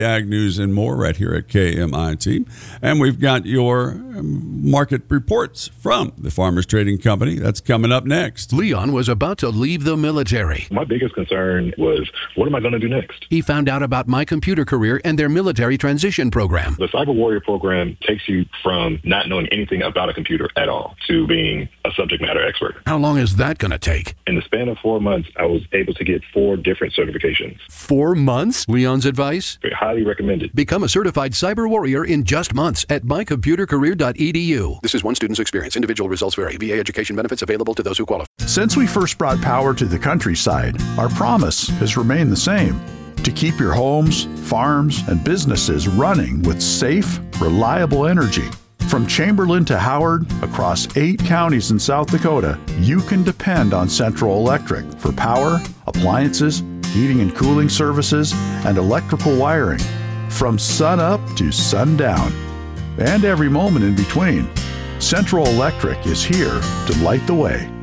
Ag news and more right here at KMIT. And we've got your market reports from the Farmers Trading Company. That's coming up next. Leon was about to leave the military. My biggest concern was, what am I going to do next? He found out about My Computer Career and their military transition program. The Cyber Warrior program takes you from not knowing anything about a computer at all to being a subject matter expert. How long is that going to take? In the span of 4 months, I was able to get 4 different certifications. 4 months? Leon's advice? Highly recommended. Become a certified cyber warrior in just months at mycomputercareer.edu. This is one student's experience. Individual results vary. VA education benefits available to those who qualify. Since we first brought power to the countryside, our promise has remained the same: to keep your homes, farms, and businesses running with safe, reliable energy. From Chamberlain to Howard, across 8 counties in South Dakota, you can depend on Central Electric for power, appliances, heating and cooling services, and electrical wiring. From sun up to sundown, and every moment in between, Central Electric is here to light the way.